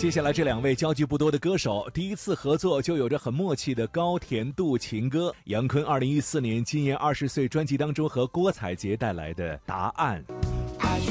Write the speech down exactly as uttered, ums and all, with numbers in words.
接下来这两位交集不多的歌手，第一次合作就有着很默契的高甜度情歌。杨坤二零一四年今年二十岁专辑当中和郭采洁带来的《答案》。 爱